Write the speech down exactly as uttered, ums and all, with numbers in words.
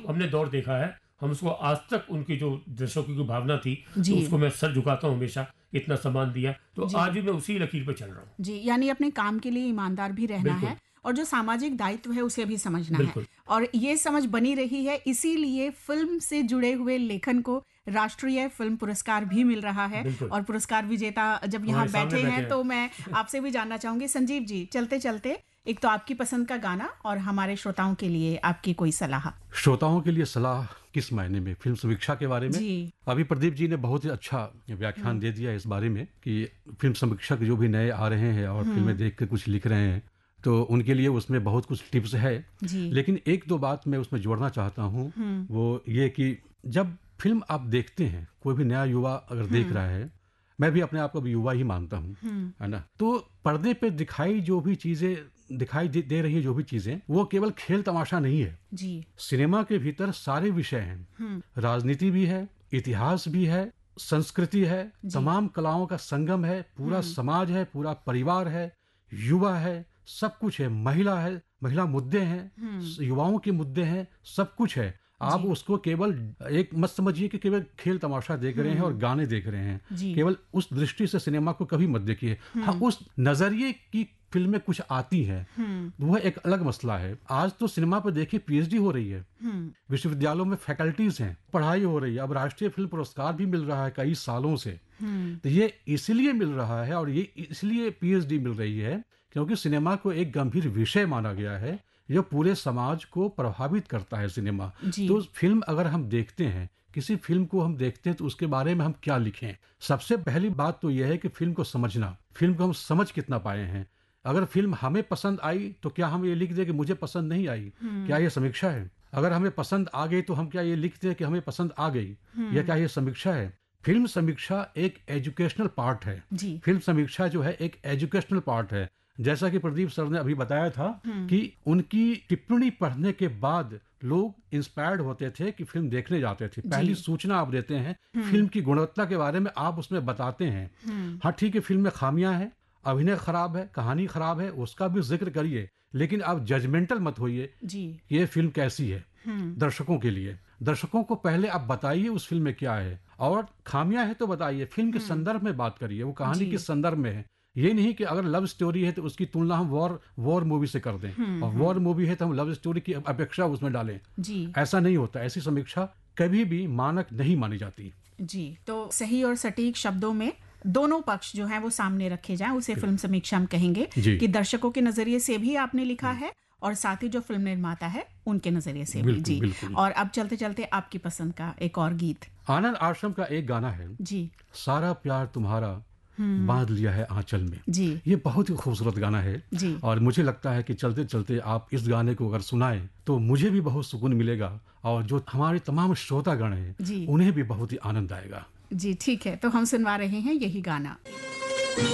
हमने दौर देखा है, हम उसको आज तक उनकी जो दर्शकों की भावना थी तो उसको मैं सर झुकाता हूँ हमेशा, इतना सम्मान दिया, तो आज भी मैं उसी लकीर पे चल रहा हूँ जी। यानी अपने काम के लिए ईमानदार भी रहना है और जो सामाजिक दायित्व है उसे भी समझना है, और ये समझ बनी रही है, इसीलिए फिल्म से जुड़े हुए लेखन को राष्ट्रीय फिल्म पुरस्कार भी मिल रहा है। और पुरस्कार विजेता जब यहाँ बैठे हैं तो मैं आपसे भी जानना चाहूंगी, संजीव जी, चलते चलते एक तो आपकी पसंद का गाना और हमारे श्रोताओं के लिए आपकी कोई सलाह। श्रोताओं के लिए सलाह किस मायने में? फिल्म समीक्षा के बारे में जी। अभी प्रदीप जी ने बहुत ही अच्छा व्याख्यान दे दिया इस बारे में कि फिल्म समीक्षक जो भी नए आ रहे हैं और फिल्में देख कर कुछ लिख रहे हैं तो उनके लिए उसमें बहुत कुछ टिप्स है। लेकिन एक दो बात मैं उसमें जोड़ना चाहता हूँ, वो ये कि जब फिल्म आप देखते हैं, कोई भी नया युवा अगर देख रहा है, मैं भी अपने आप को भी युवा ही मानता हूँ, है ना, तो पर्दे पे दिखाई जो भी चीजें दिखाई दे, दे रही है, जो भी चीजें, वो केवल खेल तमाशा नहीं है जी। सिनेमा के भीतर सारे विषय हैं, राजनीति भी है, इतिहास भी है, संस्कृति है, तमाम कलाओं का संगम है, पूरा समाज है, पूरा परिवार है, युवा है, सब कुछ है, महिला है, महिला मुद्दे हैं, युवाओं के मुद्दे हैं, सब कुछ है। आप उसको केवल एक मत समझिए कि केवल खेल तमाशा देख रहे हैं और गाने देख रहे हैं, केवल उस दृष्टि से सिनेमा को कभी मत देखिए। हाँ, उस नजरिए की फिल्में कुछ आती हैं, वह एक अलग मसला है। आज तो सिनेमा पर देखिए पीएचडी हो रही है, विश्वविद्यालयों में फैकल्टीज हैं, पढ़ाई हो रही है, अब राष्ट्रीय फिल्म पुरस्कार भी मिल रहा है कई सालों से। तो ये इसलिए मिल रहा है और ये इसलिए पीएचडी मिल रही है क्योंकि सिनेमा को एक गंभीर विषय माना गया है जो पूरे समाज को प्रभावित करता है सिनेमा। तो फिल्म अगर हम देखते हैं, किसी फिल्म को हम देखते हैं तो उसके बारे में हम क्या लिखें? सबसे पहली बात तो यह है कि फिल्म को समझना, फिल्म को हम समझ कितना पाए हैं। अगर फिल्म हमें पसंद आई तो क्या हम ये लिख दें कि मुझे पसंद नहीं आई? क्या ये समीक्षा है? अगर हमें पसंद आ गई तो हम क्या ये लिख दें कि हमें पसंद आ गई? या क्या ये समीक्षा है? फिल्म समीक्षा एक एजुकेशनल पार्ट है। फिल्म समीक्षा जो है एक एजुकेशनल पार्ट है। जैसा कि प्रदीप सर ने अभी बताया था कि उनकी टिप्पणी पढ़ने के बाद लोग इंस्पायर्ड होते थे कि फिल्म देखने जाते थे। पहली सूचना आप देते हैं, फिल्म की गुणवत्ता के बारे में आप उसमें बताते हैं। हाँ ठीक है, फिल्म में खामियां हैं, अभिनय खराब है, कहानी खराब है, उसका भी जिक्र करिए, लेकिन आप जजमेंटल मत होइए कि ये फिल्म कैसी है। दर्शकों के लिए, दर्शकों को पहले आप बताइए उस फिल्म में क्या है, और खामियां है तो बताइए, फिल्म के संदर्भ में बात करिए, वो कहानी के संदर्भ में है। ये नहीं कि अगर लव स्टोरी है तो उसकी तुलना हम वॉर वॉर मूवी से कर दें, और वॉर मूवी है तो हम लव स्टोरी की अपेक्षा उसमें डालें। जी। ऐसा नहीं होता, ऐसी समीक्षा कभी भी मानक नहीं मानी जाती। जी, तो सही और सटीक शब्दों में दोनों पक्ष जो हैं वो सामने रखे जाएं, उसे फिल्म समीक्षा हम कहेंगे कि दर्शकों के नजरिए से भी आपने लिखा है और साथ ही जो फिल्म निर्माता है उनके नजरिए से भी। जी। और अब चलते चलते आपकी पसंद का एक और गीत, आनंद आश्रम का एक गाना है जी, सारा प्यार तुम्हारा बांध लिया है आंचल में। जी। ये बहुत ही खूबसूरत गाना है जी। और मुझे लगता है कि चलते चलते आप इस गाने को अगर सुनाएं तो मुझे भी बहुत सुकून मिलेगा और जो हमारे तमाम श्रोतागण हैं उन्हें भी बहुत ही आनंद आएगा। जी ठीक है, तो हम सुनवा रहे हैं यही गाना।